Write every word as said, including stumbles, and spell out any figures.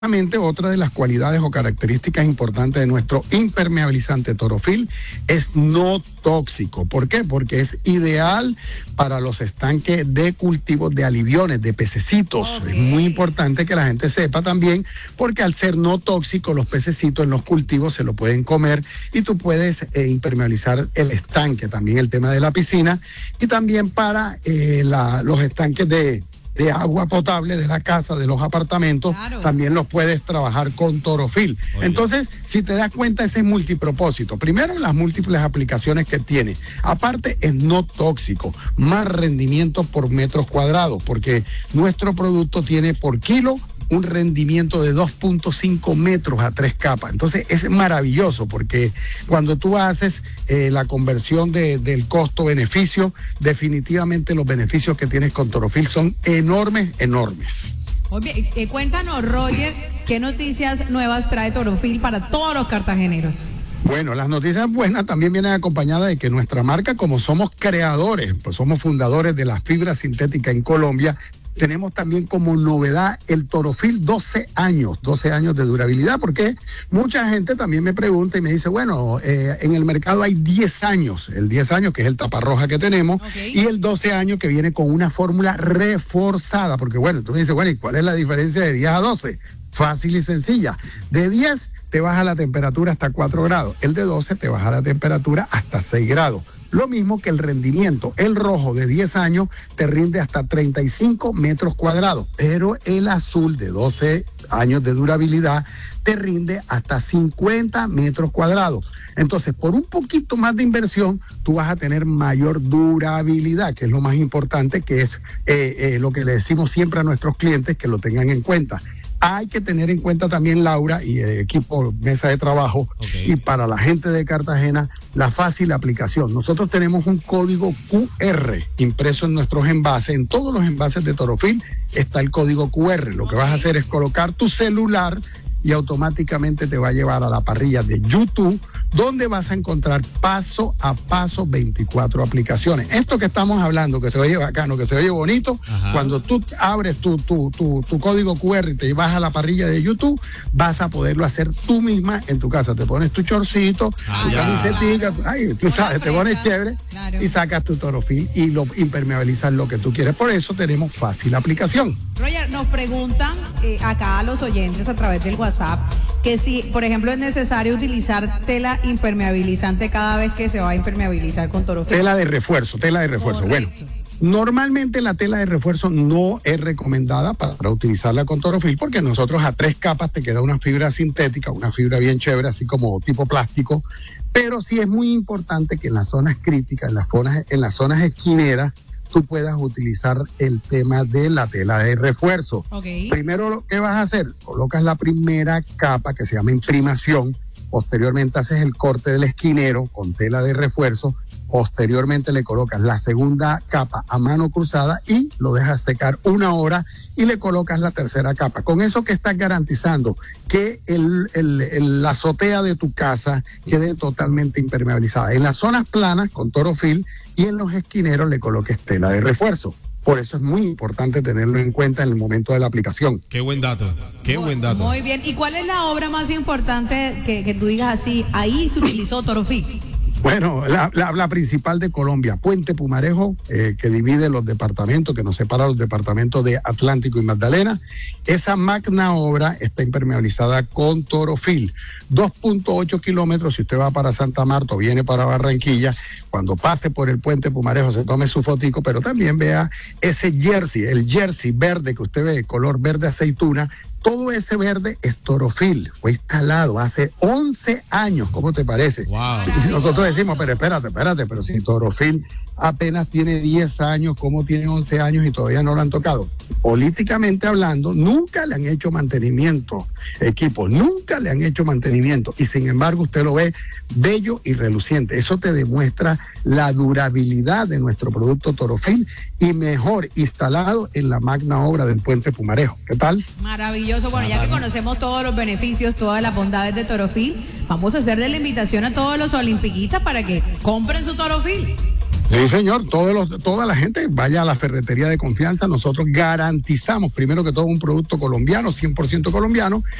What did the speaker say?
Otra de las cualidades o características importantes de nuestro impermeabilizante Torofil es no tóxico. ¿Por qué? Porque es ideal para los estanques de cultivos de aliviones, de pececitos. Okay. Es muy importante que la gente sepa también, porque al ser no tóxico, los pececitos en los cultivos se lo pueden comer y tú puedes eh, impermeabilizar el estanque, también el tema de la piscina y también para eh, la, los estanques de... de agua potable de la casa, de los apartamentos, claro. También los puedes trabajar con Torofil. Oye. Entonces, si te das cuenta, ese es multipropósito. Primero, las múltiples aplicaciones que tiene. Aparte, es no tóxico, más rendimiento por metros cuadrados, porque nuestro producto tiene por kilo un rendimiento de dos punto cinco metros a tres capas. Entonces es maravilloso porque cuando tú haces eh, la conversión de, del costo-beneficio, definitivamente los beneficios que tienes con Torofil son enormes, enormes. Oye, eh, cuéntanos, Roger, ¿qué noticias nuevas trae Torofil para todos los cartageneros? Bueno, las noticias buenas también vienen acompañadas de que nuestra marca, como somos creadores, pues somos fundadores de la fibra sintética en Colombia, tenemos también como novedad el Torofil doce años, doce años de durabilidad, porque mucha gente también me pregunta y me dice, bueno, eh, en el mercado hay diez años, el diez años que es el taparroja que tenemos, okay. Y el doce años que viene con una fórmula reforzada, porque bueno, tú me dices, bueno, ¿y cuál es la diferencia de diez a doce? Fácil y sencilla, de diez te baja la temperatura hasta cuatro grados, el de doce te baja la temperatura hasta seis grados. Lo mismo que el rendimiento, el rojo de diez años te rinde hasta treinta y cinco metros cuadrados, pero el azul de doce años de durabilidad te rinde hasta cincuenta metros cuadrados. Entonces, por un poquito más de inversión, tú vas a tener mayor durabilidad, que es lo más importante, que es eh, eh, lo que le decimos siempre a nuestros clientes, que lo tengan en cuenta. Hay que tener en cuenta también, Laura, y eh, equipo, mesa de trabajo, okay. Y para la gente de Cartagena, la fácil aplicación. Nosotros tenemos un código Q R impreso en nuestros envases. En todos los envases de Torofil está el código Q R. Lo que vas a hacer es colocar tu celular y automáticamente te va a llevar a la parrilla de YouTube, donde vas a encontrar paso a paso veinticuatro aplicaciones. Esto que estamos hablando, que se oye bacano, que se oye bonito, ajá. Cuando tú abres tu, tu, tu, tu código Q R y te vas a la parrilla de YouTube, vas a poderlo hacer tú misma en tu casa. Te pones tu chorcito, ah, tu camisetita, ay, tú sabes, te pones chévere, claro. Y sacas tu Torofil y lo impermeabilizas lo que tú quieres. Por eso tenemos fácil aplicación. Roger, nos preguntan eh, acá a los oyentes a través del WhatsApp que si, por ejemplo, es necesario utilizar tela impermeabilizante cada vez que se va a impermeabilizar con Torofil. Tela de refuerzo, tela de refuerzo. Correcto. Bueno, normalmente la tela de refuerzo no es recomendada para, para utilizarla con Torofil, porque nosotros a tres capas te queda una fibra sintética, una fibra bien chévere, así como tipo plástico, pero sí es muy importante que en las zonas críticas, en las zonas, en las zonas esquineras, tú puedas utilizar el tema de la tela de refuerzo. Okay. Primero, lo que vas a hacer, colocas la primera capa que se llama imprimación, posteriormente haces el corte del esquinero con tela de refuerzo, posteriormente le colocas la segunda capa a mano cruzada y lo dejas secar una hora y le colocas la tercera capa. Con eso que estás garantizando que el, el, el, la azotea de tu casa quede totalmente impermeabilizada. En las zonas planas con Torofil y en los esquineros le coloques tela de refuerzo. Por eso es muy importante tenerlo en cuenta en el momento de la aplicación. Qué buen dato, qué muy, buen dato. Muy bien. ¿Y cuál es la obra más importante que, que tú digas así, ahí se utilizó Torofil? Bueno, la, la, la principal de Colombia, Puente Pumarejo, eh, que divide los departamentos, que nos separa los departamentos de Atlántico y Magdalena. Esa magna obra está impermeabilizada con Torofil. dos punto ocho kilómetros, si usted va para Santa Marta o viene para Barranquilla, cuando pase por el Puente Pumarejo se tome su fotico, pero también vea ese jersey, el jersey verde que usted ve, color verde aceituna. Todo ese verde es Torofil, fue instalado hace once años, ¿cómo te parece? Wow. Y nosotros decimos, pero espérate, espérate, pero si Torofil apenas tiene diez años, ¿cómo tiene once años y todavía no lo han tocado? Políticamente hablando, nunca le han hecho mantenimiento, equipo, nunca le han hecho mantenimiento, y sin embargo usted lo ve bello y reluciente. Eso te demuestra la durabilidad de nuestro producto Torofil y mejor instalado en la magna obra del Puente Pumarejo. ¿Qué tal? Maravilloso. Bueno, ya que conocemos todos los beneficios, todas las bondades de Torofil, vamos a hacerle la invitación a todos los olimpiquistas para que compren su Torofil. Sí, señor, todos los, toda la gente vaya a la ferretería de confianza. Nosotros garantizamos, primero que todo, un producto colombiano, cien por ciento colombiano,